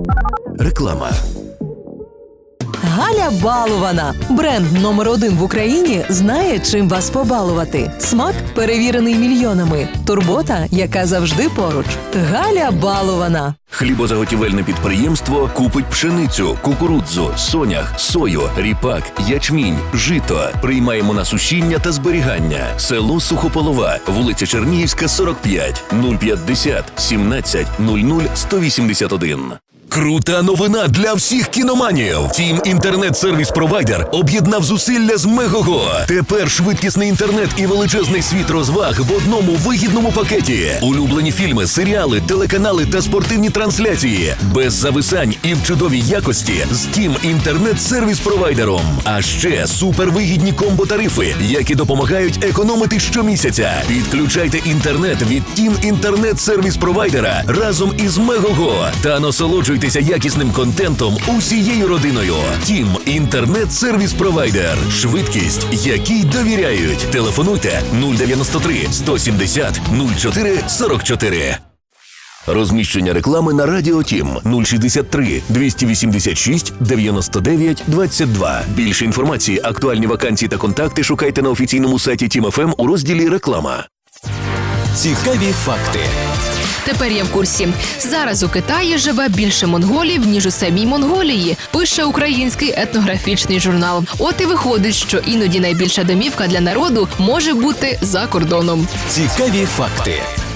Реклама. Галя Балована. Бренд номер 1 в Україні знає, чим вас побалувати. Смак перевірений мільйонами. Турбота, яка завжди поруч. Галя Балована. Хлібозаготівельне підприємство купить пшеницю, кукурудзу, сонях, сою, ріпак, ячмінь, жито. Приймаємо на сушіння та зберігання. Село Сухополова, вулиця Чернігівська, 45, 050 17 00 181. Крута новина для всіх кіноманів! Тім інтернет-сервіс-провайдер об'єднав зусилля з Мегого. Тепер швидкісний інтернет і величезний світ розваг в одному вигідному пакеті. Улюблені фільми, серіали, телеканали та спортивні трансляції. Без зависань і в чудовій якості з Тім інтернет-сервіс-провайдером. А ще супервигідні комбо-тарифи, які допомагають економити щомісяця. Підключайте інтернет від Тім інтернет-сервіс-провайдера разом із Мегого та насолоджуйтесь якісним контентом усією родиною. Тім інтернет-сервіс-провайдер. Швидкість, якій довіряють. Телефонуйте 093 170 04 44. Розміщення реклами на Радіо Тім 063 286 99 22. Більше інформації, актуальні вакансії та контакти шукайте на офіційному сайті Тім ФМ у розділі «Реклама». Цікаві факти. Тепер я в курсі. Зараз у Китаї живе більше монголів, ніж у самій Монголії, пише український етнографічний журнал. От і виходить, що іноді найбільша домівка для народу може бути за кордоном. Цікаві факти.